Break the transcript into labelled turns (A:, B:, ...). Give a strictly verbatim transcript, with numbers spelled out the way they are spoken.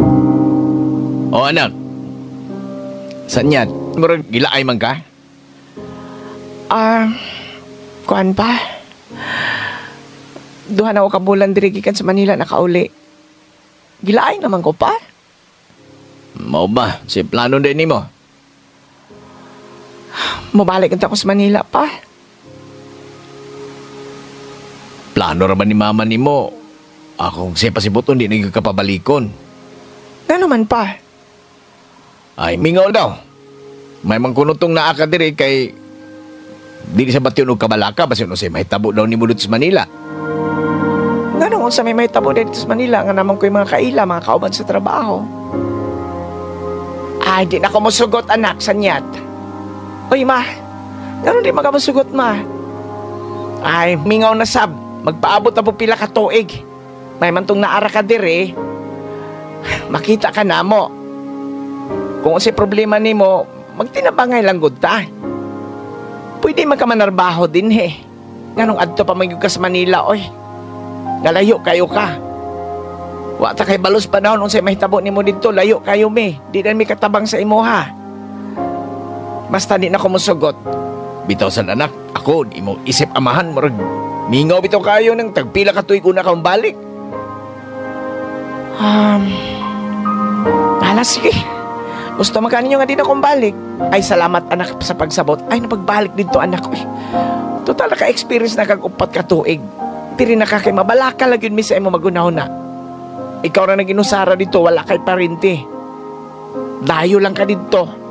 A: O anak, saan yan? Murag gilaay man ka?
B: Ah, kuan pa. Duha na ako kabulan diri gikan sa Manila nakauli. Gilaay naman ko pa.
A: Mao ba? Si plano din ni mo?
B: Mabalik kita ko sa Manila pa.
A: Plano ra ba ni mama ni mo? Akong siya pasibuton, di nagkapabalikon.
B: Nga naman pa.
A: Ay, mingaw daw. May mangkunutong naa ka diri kay di sa batyon og kabalaka basi no say mahitabo daw ni mudot sa Manila.
B: Nga naman sa may may tabo dito sa Manila nga naman ko yung mga kaila, mga kauban sa trabaho. Ay, di na ko musugot anak sa niyat. Uy ma, gano'n di makamusugot ma. Ay, mingaw na sab. Magpaabot na po pila ka tuig. May mantong naara ka diri, makita ka na mo. Kung si problema ni mo, magtinabangay lang gud ta. Pwede man ka manarbaho din he. Nganong adto pa magyug ka sa Manila, oy. Nalayo kayo ka. Wa ta kay balos panahon unsay mahitabo nimo didto, layo kayo me. Di na mi katabang sa imo ha. Basta di na ko musugot.
A: Bitaw san anak, ako di mo isip amahan murag mingaw bitaw kayo nang tagpila ka tuig una kang balik.
B: Um, Hala, sige. Gusto magkaninyo nga din akong balik. Ay, salamat anak sa pagsabot. Ay, napagbalik dito anak. Uy, total naka-experience na kag-upat ka tuig. Tiri na ka kay mabalaka lang yun, miss, ay mo magunaw na. Ikaw na nag-inusara dito, wala kay parinti. Dayo lang ka dito.